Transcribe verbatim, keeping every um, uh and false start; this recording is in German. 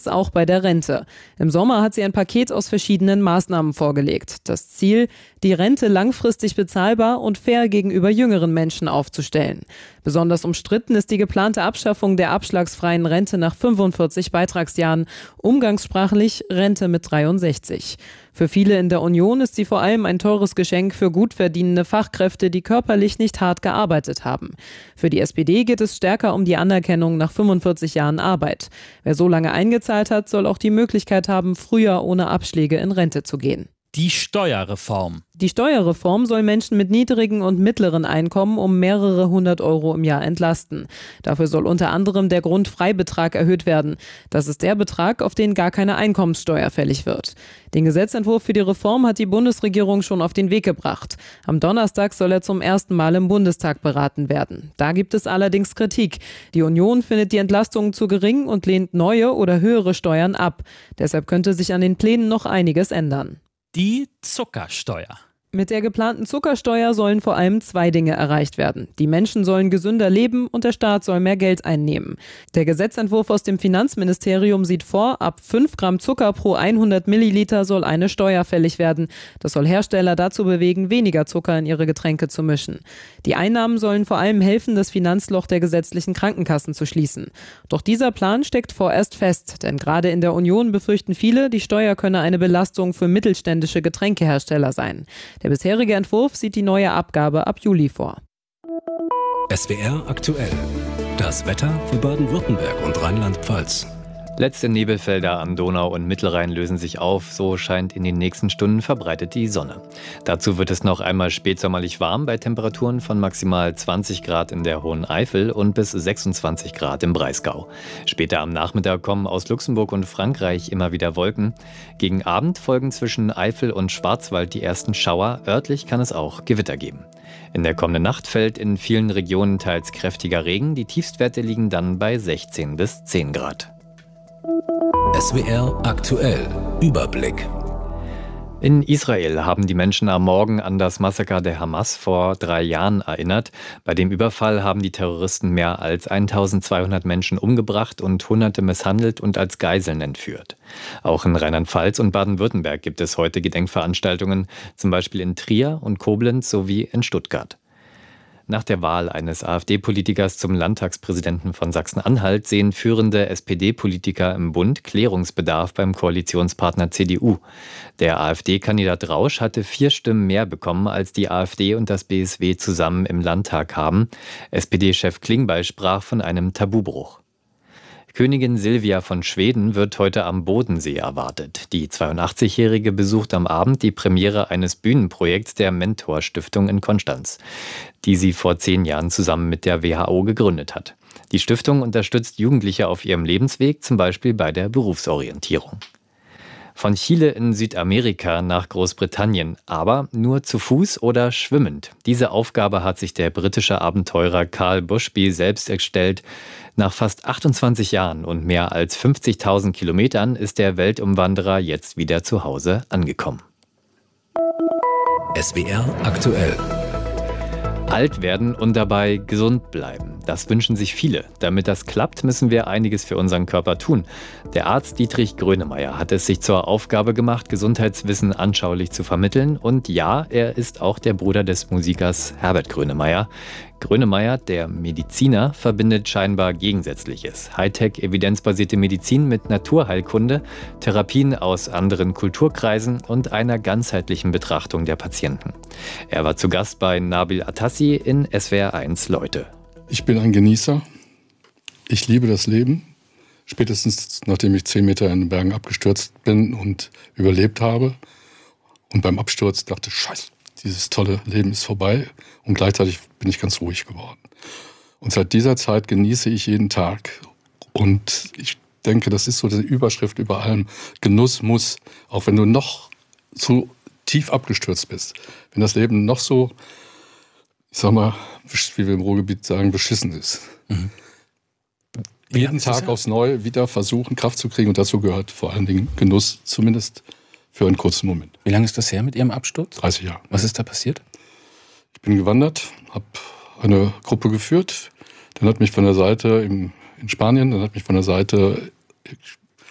jetzt auch bei der Rente. Im Sommer hat sie ein Paket aus verschiedenen Maßnahmen vorgelegt. Das Ziel, die Rente langfristig bezahlbar und fair gegenüber jüngeren Menschen aufzustellen. Besonders umstritten ist die geplante Abschaffung der abschlagsfreien Rente nach fünfundvierzig Beitragsjahren, umgangssprachlich Rente mit dreiundsechzig. Für viele in der Union ist sie vor allem ein teures Geschenk für gut verdienende Fachkräfte, die körperlich nicht hart gearbeitet haben. Für die S P D geht es stärker um die Anerkennung nach fünfundvierzig Jahren Arbeit. Wer so lange eingezahlt hat, soll auch die Möglichkeit haben, früher ohne Abschläge in Rente zu gehen. Die Steuerreform. Die Steuerreform soll Menschen mit niedrigen und mittleren Einkommen um mehrere hundert Euro im Jahr entlasten. Dafür soll unter anderem der Grundfreibetrag erhöht werden. Das ist der Betrag, auf den gar keine Einkommenssteuer fällig wird. Den Gesetzentwurf für die Reform hat die Bundesregierung schon auf den Weg gebracht. Am Donnerstag soll er zum ersten Mal im Bundestag beraten werden. Da gibt es allerdings Kritik. Die Union findet die Entlastungen zu gering und lehnt neue oder höhere Steuern ab. Deshalb könnte sich an den Plänen noch einiges ändern. Die Zuckersteuer. Mit der geplanten Zuckersteuer sollen vor allem zwei Dinge erreicht werden. Die Menschen sollen gesünder leben und der Staat soll mehr Geld einnehmen. Der Gesetzentwurf aus dem Finanzministerium sieht vor, ab fünf Gramm Zucker pro hundert Milliliter soll eine Steuer fällig werden. Das soll Hersteller dazu bewegen, weniger Zucker in ihre Getränke zu mischen. Die Einnahmen sollen vor allem helfen, das Finanzloch der gesetzlichen Krankenkassen zu schließen. Doch dieser Plan steckt vorerst fest, denn gerade in der Union befürchten viele, die Steuer könne eine Belastung für mittelständische Getränkehersteller sein. Der bisherige Entwurf sieht die neue Abgabe ab Juli vor. S W R aktuell. Das Wetter für Baden-Württemberg und Rheinland-Pfalz. Letzte Nebelfelder am Donau- und Mittelrhein lösen sich auf. So scheint in den nächsten Stunden verbreitet die Sonne. Dazu wird es noch einmal spätsommerlich warm bei Temperaturen von maximal zwanzig Grad in der Hohen Eifel und bis sechsundzwanzig Grad im Breisgau. Später am Nachmittag kommen aus Luxemburg und Frankreich immer wieder Wolken. Gegen Abend folgen zwischen Eifel und Schwarzwald die ersten Schauer. Örtlich kann es auch Gewitter geben. In der kommenden Nacht fällt in vielen Regionen teils kräftiger Regen. Die Tiefstwerte liegen dann bei sechzehn bis zehn Grad. S W R aktuell. Überblick. In Israel haben die Menschen am Morgen an das Massaker der Hamas vor drei Jahren erinnert. Bei dem Überfall haben die Terroristen mehr als eintausendzweihundert Menschen umgebracht und Hunderte misshandelt und als Geiseln entführt. Auch in Rheinland-Pfalz und Baden-Württemberg gibt es heute Gedenkveranstaltungen, zum Beispiel in Trier und Koblenz sowie in Stuttgart. Nach der Wahl eines AfD-Politikers zum Landtagspräsidenten von Sachsen-Anhalt sehen führende S P D-Politiker im Bund Klärungsbedarf beim Koalitionspartner C D U. Der AfD-Kandidat Rausch hatte vier Stimmen mehr bekommen, als die AfD und das B S W zusammen im Landtag haben. S P D-Chef Klingbeil sprach von einem Tabubruch. Königin Silvia von Schweden wird heute am Bodensee erwartet. Die zweiundachtzigjährige besucht am Abend die Premiere eines Bühnenprojekts der Mentor-Stiftung in Konstanz, die sie vor zehn Jahren zusammen mit der W H O gegründet hat. Die Stiftung unterstützt Jugendliche auf ihrem Lebensweg, zum Beispiel bei der Berufsorientierung. Von Chile in Südamerika nach Großbritannien, aber nur zu Fuß oder schwimmend. Diese Aufgabe hat sich der britische Abenteurer Carl Bushby selbst gestellt. Nach fast achtundzwanzig Jahren und mehr als fünfzigtausend Kilometern ist der Weltumwanderer jetzt wieder zu Hause angekommen. S W R aktuell. Alt werden und dabei gesund bleiben. Das wünschen sich viele. Damit das klappt, müssen wir einiges für unseren Körper tun. Der Arzt Dietrich Grönemeyer hat es sich zur Aufgabe gemacht, Gesundheitswissen anschaulich zu vermitteln. Und ja, er ist auch der Bruder des Musikers Herbert Grönemeyer. Grönemeyer, der Mediziner, verbindet scheinbar Gegensätzliches. Hightech, evidenzbasierte Medizin mit Naturheilkunde, Therapien aus anderen Kulturkreisen und einer ganzheitlichen Betrachtung der Patienten. Er war zu Gast bei Nabil Atassi in S W R eins Leute. Ich bin ein Genießer. Ich liebe das Leben. Spätestens nachdem ich zehn Meter in den Bergen abgestürzt bin und überlebt habe. Und beim Absturz dachte ich, Scheiße, dieses tolle Leben ist vorbei. Und gleichzeitig bin ich ganz ruhig geworden. Und seit dieser Zeit genieße ich jeden Tag. Und ich denke, das ist so die Überschrift über allem. Genuss muss, auch wenn du noch zu tief abgestürzt bist. Wenn das Leben noch so, ich sag mal, wie wir im Ruhrgebiet sagen, beschissen ist. Mhm. Jeden Tag aufs Neue wieder versuchen, Kraft zu kriegen. Und dazu gehört vor allen Dingen Genuss, zumindest für einen kurzen Moment. Wie lange ist das her mit Ihrem Absturz? dreißig Jahre. Was ist da passiert? Ich bin gewandert, habe eine Gruppe geführt. Dann hat mich von der Seite im, in Spanien, dann hat mich von der Seite